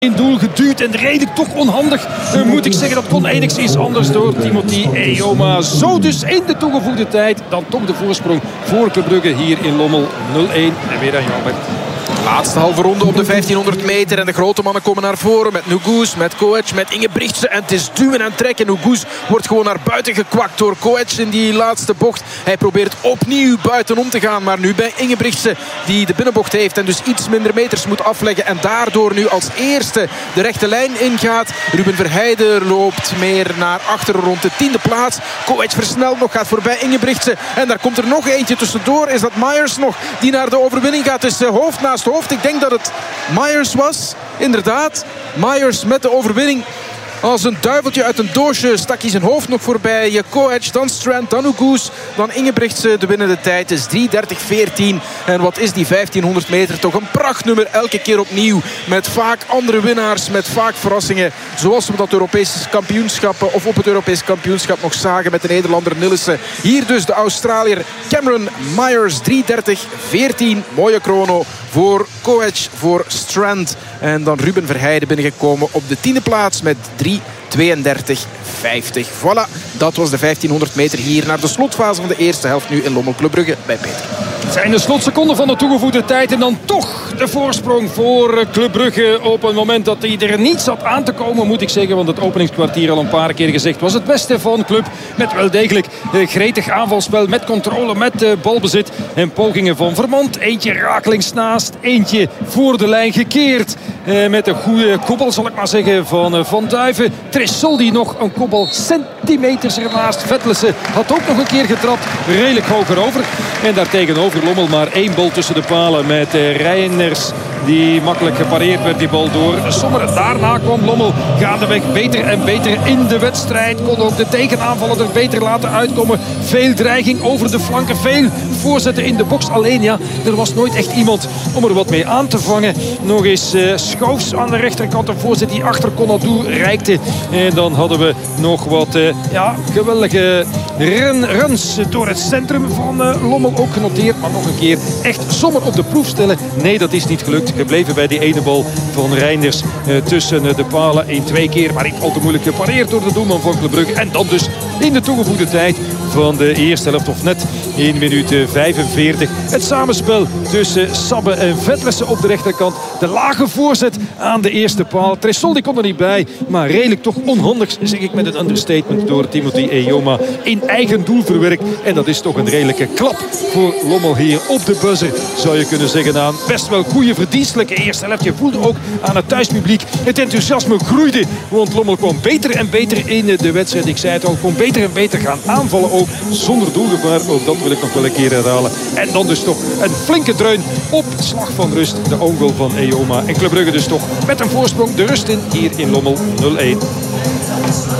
In doel geduwd en redelijk toch onhandig, moet ik zeggen. Dat kon enigszins anders door Timothy Eyoma. Zo dus in de toegevoegde tijd. Dan toch de voorsprong voor Club Brugge hier in Lommel 0-1. En weer aan Jan Bert. Laatste halve ronde op de 1500 meter. En de grote mannen komen naar voren. Met Nugus, met Koech, met Ingebrigtsen. En het is duwen en trekken. Nugus wordt gewoon naar buiten gekwakt door Koech in die laatste bocht. Hij probeert opnieuw buitenom te gaan. Maar nu bij Ingebrigtsen die de binnenbocht heeft. En dus iets minder meters moet afleggen. En daardoor nu als eerste de rechte lijn ingaat. Ruben Verheijden loopt meer naar achteren rond de 10e plaats. Koech versnelt nog, gaat voorbij Ingebrigtsen. En daar komt er nog eentje tussendoor. Is dat Myers nog die naar de overwinning gaat? Dus hoofd naast hoofd. Ik denk dat het Myers was. Inderdaad. Myers met de overwinning. Als een duiveltje uit een doosje stak hij zijn hoofd nog voorbij. Koech, dan Strand, dan Nugus, dan Ingebrigtsen. De winnende tijd is 3:30:14. En wat is die 1500 meter toch een prachtnummer. Elke keer opnieuw. Met vaak andere winnaars. Met vaak verrassingen. Zoals we dat Europese kampioenschappen of op het Europese kampioenschap nog zagen met de Nederlander Nillissen. Hier dus de Australiër Cameron Myers. 3:30:14. Mooie chrono voor Koech, voor Strand. En dan Ruben Verheijden binnengekomen op de 10e plaats met 3:32:50. Voilà, dat was de 1500 meter hier naar de slotfase van de eerste helft. Nu in Lommel Club Brugge bij Peter. Het zijn de slotseconden van de toegevoegde tijd. En dan toch de voorsprong voor Club Brugge. Op een moment dat hij er niet zat aan te komen, moet ik zeggen. Want het openingskwartier al een paar keer gezegd was het beste van Club. Met wel degelijk gretig aanvalspel. Met controle, met balbezit. En pogingen van Vermand. Eentje rakelings naast. Eentje voor de lijn gekeerd. Met een goede koppel, zal ik maar zeggen, van Van Duiven. Tresoldi nog een koppel centimeters ernaast. Vetlessen had ook nog een keer getrapt. Redelijk hoger over. En daartegenover Lommel maar één bal tussen de palen met Reijners. Die makkelijk gepareerd werd, die bal door Sommer. Daarna kwam Lommel gaandeweg beter en beter in de wedstrijd. Kon ook de tegenaanvallen er beter laten uitkomen. Veel dreiging over de flanken. Veel voorzetten in de box. Alleen ja, er was nooit echt iemand om er wat mee aan te vangen. Nog eens Schoofs aan de rechterkant. Een voorzet die achter Konadu reikte. En dan hadden we nog wat geweldige runs door het centrum van Lommel ook genoteerd. Maar nog een keer echt Sommer op de proef stellen. Nee, dat is niet gelukt. Gebleven bij die ene bal van Reinders tussen de palen. 1-2 keer, maar niet al te moeilijk gepareerd door de doelman van Club Brugge. En dan dus in de toegevoegde tijd van de eerste helft, of net 1 minuut 45. Het samenspel tussen Sabbe en Vetlessen op de rechterkant. De lage voorzet aan de eerste paal. Tresoldi kon er niet bij, maar redelijk toch onhandig, zeg ik met een understatement, door Timothy Eyoma in eigen doel verwerkt. En dat is toch een redelijke klap voor Lommel hier op de buzzer, zou je kunnen zeggen, aan best wel goede verdienstelijke eerste helft. Je voelde ook aan het thuispubliek, het enthousiasme groeide, want Lommel kwam beter en beter in de wedstrijd. Ik zei het al, kon beter en beter gaan aanvallen ook, zonder doelgevaar. Ook dat wil ik nog wel een keer herhalen. En dan dus toch een flinke dreun op slag van rust. De own goal van Eyoma. En Club Brugge dus toch met een voorsprong de rust in hier in Lommel 0-1.